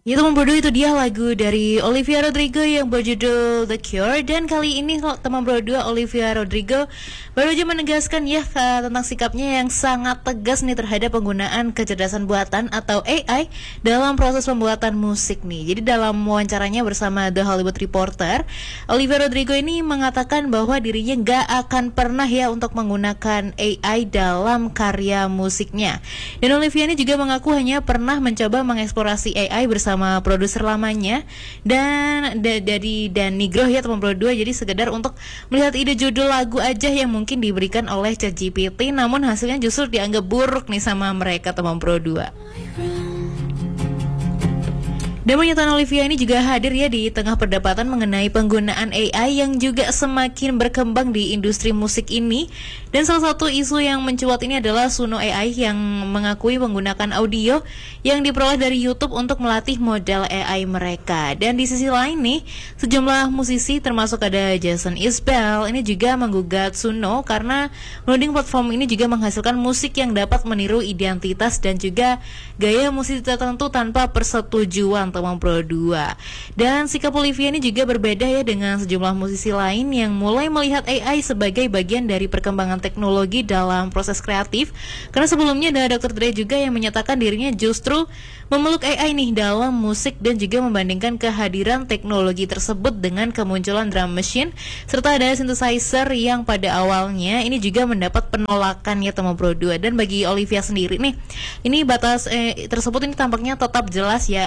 Itu membodoh, itu dia lagu dari Olivia Rodrigo yang berjudul The Cure. Dan kali ini teman berdua Olivia Rodrigo baru aja menegaskan ya tentang sikapnya yang sangat tegas nih terhadap penggunaan kecerdasan buatan atau AI dalam proses pembuatan musik nih. Jadi dalam wawancaranya bersama The Hollywood Reporter, Olivia Rodrigo ini mengatakan bahwa dirinya gak akan pernah ya untuk menggunakan AI dalam karya musiknya. Dan Olivia ini juga mengaku hanya pernah mencoba mengeksplorasi AI bersama produser lamanya dan dari Danny Groh ya teman berdua. Jadi sekedar untuk melihat ide judul lagu aja yang mungkin diberikan oleh ChatGPT, namun hasilnya justru dianggap buruk nih sama mereka teman berdua. Dan pernyataan Olivia ini juga hadir ya di tengah perdebatan mengenai penggunaan AI yang juga semakin berkembang di industri musik ini. Dan salah satu isu yang mencuat ini adalah Suno AI yang mengakui menggunakan audio yang diperoleh dari YouTube untuk melatih model AI mereka. Dan di sisi lain nih, sejumlah musisi termasuk ada Jason Isbell ini juga menggugat Suno karena menuding platform ini juga menghasilkan musik yang dapat meniru identitas dan juga gaya musik tertentu tanpa persetujuan teman Pro 2. Dan sikap Olivia ini juga berbeda ya dengan sejumlah musisi lain yang mulai melihat AI sebagai bagian dari perkembangan teknologi dalam proses kreatif. Karena sebelumnya ada Dr. Dre juga yang menyatakan dirinya justru memeluk AI nih dalam musik dan juga membandingkan kehadiran teknologi tersebut dengan kemunculan drum machine serta ada synthesizer yang pada awalnya ini juga mendapat penolakan ya teman Pro 2. Dan bagi Olivia sendiri nih, ini batas tersebut ini tampaknya tetap jelas ya